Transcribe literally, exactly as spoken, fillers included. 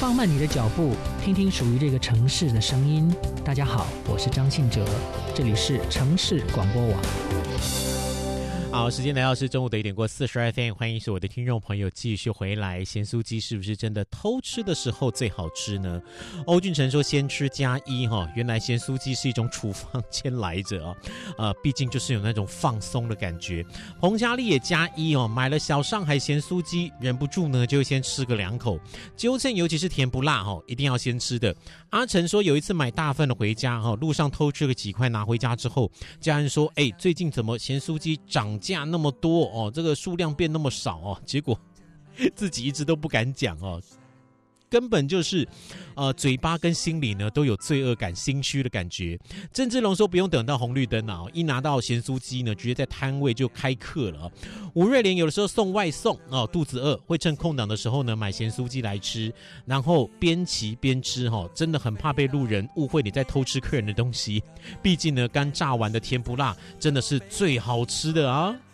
放慢你的脚步，听听属于这个城市的声音。大家好，我是张信哲，这里是城市广播网。 好，时间来到是中午的一点过四十二分，欢迎所有的听众朋友继续回来。咸酥鸡是不是真的偷吃的时候最好吃呢？欧俊成说先吃加一哈，原来咸酥鸡是一种处方签来着啊，呃，毕竟就是有那种放松的感觉。洪嘉丽也加一哦，买了小上海咸酥鸡，忍不住呢就会先吃个两口，纠正尤其是甜不辣哦，一定要先吃的。阿成说有一次买大份的回家哈，路上偷吃了几块拿回家之后，家人说哎，最近怎么咸酥鸡涨价那么多哦，这个数量变那么少哦，结果自己一直都不敢讲哦，根本就是呃嘴巴跟心里呢都有罪恶感、心虚的感觉。郑志龙说不用等到红绿灯啊，一拿到咸酥鸡呢，直接在摊位就开课了。吴瑞莲有的时候送外送哦，肚子饿会趁空档的时候呢买咸酥鸡来吃，然后边骑边吃哈、哦，真的很怕被路人误会你在偷吃客人的东西。毕竟呢，刚炸完的甜不辣真的是最好吃的啊。